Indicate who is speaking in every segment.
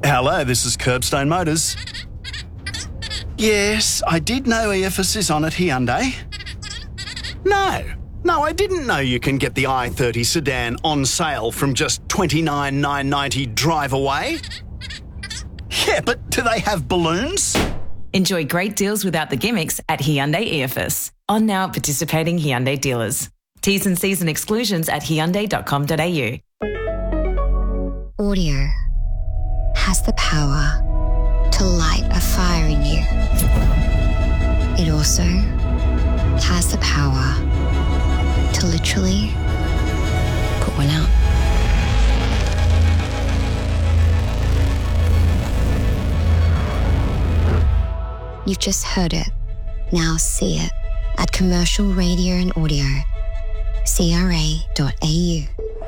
Speaker 1: Hello, this is Curbstone Motors. Yes, I did know EFS is on at Hyundai. No, I didn't know you can get the i30 sedan on sale from just $29,990 drive away. Yeah, but do they have balloons?
Speaker 2: Enjoy great deals without the gimmicks at Hyundai EFS. On now participating Hyundai dealers. T's and C's and exclusions at hyundai.com.au.
Speaker 3: Audio has the power to light a fire in you. It also has the power to literally put one out. You've just heard it. Now see it at Commercial Radio and Audio. CRA.au.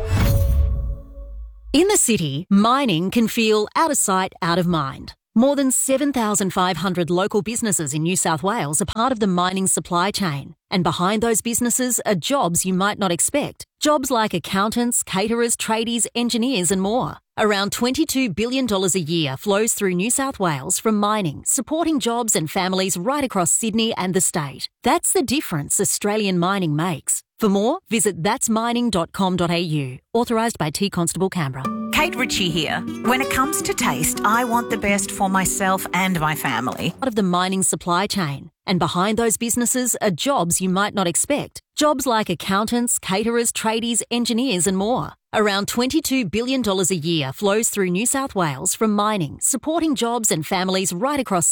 Speaker 4: In the city, mining can feel out of sight, out of mind. More than 7,500 local businesses in New South Wales are part of the mining supply chain. And behind those businesses are jobs you might not expect. Jobs like accountants, caterers, tradies, engineers and more. Around $22 billion a year flows through New South Wales from mining, supporting jobs and families right across Sydney and the state. That's the difference Australian mining makes. For more, visit thatsmining.com.au. Authorised by T Constable Canberra.
Speaker 5: Kate Ritchie here. When it comes to taste, I want the best for myself and my family.
Speaker 4: Part of the mining supply chain. And behind those businesses are jobs you might not expect. Jobs like accountants, caterers, tradies, engineers and more. Around $22 billion a year flows through New South Wales from mining, supporting jobs and families right across